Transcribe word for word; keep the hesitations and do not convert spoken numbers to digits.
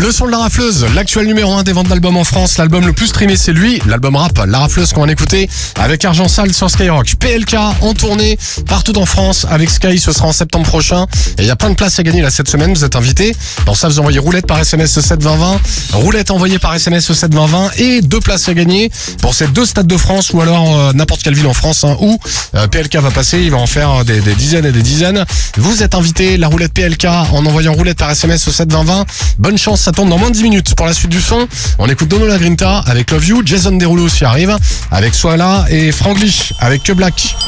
Le son de la rafleuse, l'actuel numéro un des ventes d'albums en France. L'album le plus streamé, c'est lui, l'album rap, La Rafleuse, qu'on va en écouter avec Argent Sale sur Skyrock. P L K en tournée partout en France avec Sky, ce sera en septembre prochain. Et il y a plein de places à gagner là cette semaine, vous êtes invités. Pour ça, vous envoyez roulette par S M S au sept vingt vingt, roulette envoyée par S M S au sept vingt vingt et deux places à gagner pour ces deux stades de France ou alors euh, n'importe quelle ville en France hein, où euh, P L K va passer, il va en faire des, des dizaines et des dizaines. Vous êtes invités, la roulette P L K en envoyant roulette par S M S au sept vingt vingt. Bonne chance, ça tourne dans moins de dix minutes. Pour la suite du son, on écoute Dono La Grinta avec Love You, Jason Derulo aussi arrive avec Soala et Franglish avec Que Black.